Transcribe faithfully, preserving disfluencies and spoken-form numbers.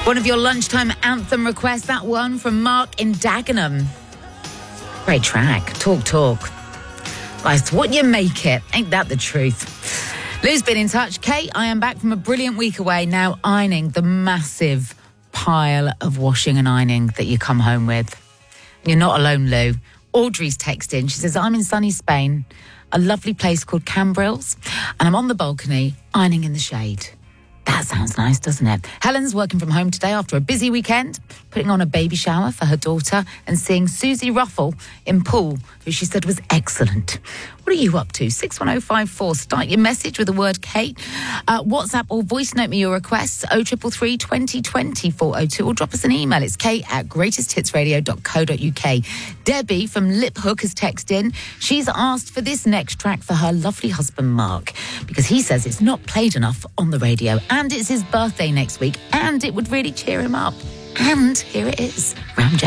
One of your lunchtime anthem requests, that one from Mark in Dagenham. Great track. Talk, talk. Life's what you make it. Ain't that the truth? Lou's been in touch. Kate, I am back from a brilliant week away, now ironing the massive pile of washing and ironing that you come home with. You're not alone, Lou. Audrey's texting. She says, I'm in sunny Spain, a lovely place called Cambrils, and I'm on the balcony ironing in the shade. That sounds nice, doesn't it? Helen's working from home today after a busy weekend, putting on a baby shower for her daughter and seeing Susie Ruffle in Poole, who she said was excellent. What are you up to? six one oh five four. Start your message with the word Kate. Uh, WhatsApp or voice note me your requests, oh three three three, twenty twenty, four oh two, or drop us an email. It's kate at greatest hits radio dot co dot uk. Debbie from Lip Hook has texted in. She's asked for this next track for her lovely husband, Mark, because he says it's not played enough on the radio, and it's his birthday next week, and it would really cheer him up. And here it is, Ram Jam.